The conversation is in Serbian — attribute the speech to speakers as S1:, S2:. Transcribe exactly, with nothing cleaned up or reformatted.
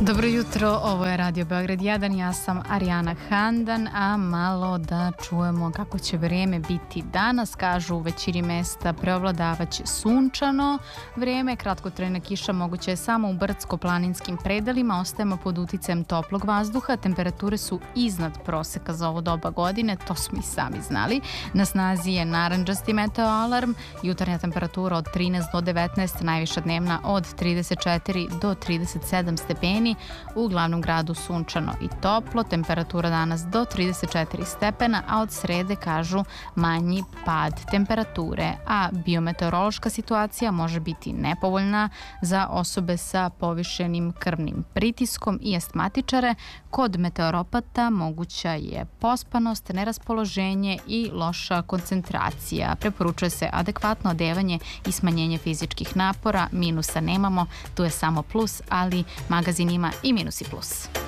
S1: Dobro jutro, ovo je Radio Beograd jedan, ja sam Arijana Handan, a malo da čujemo kako će vrijeme biti danas. Kažu u većini mesta preovladavać sunčano vrijeme, kratkotrajna kiša moguće je samo u brdsko-planinskim predelima, ostajemo pod uticajem toplog vazduha, temperature su iznad proseka za ovo doba godine, to smo i sami znali. Na snazi je narandžasti meteo alarm, jutarnja temperatura od trinaest do devetnaest, najviša dnevna od trideset četiri do trideset sedam stepeni. U glavnom gradu sunčano i toplo, temperatura danas do trideset četiri stepena, a od srede kažu manji pad temperature, a biometeorološka situacija može biti nepovoljna za osobe sa povišenim krvnim pritiskom i astmatičare. Kod meteoropata moguća je pospanost, neraspoloženje i loša koncentracija. Preporučuje se adekvatno odevanje i smanjenje fizičkih napora, minusa nemamo, tu je samo plus, ali magazin ima i minus i plus.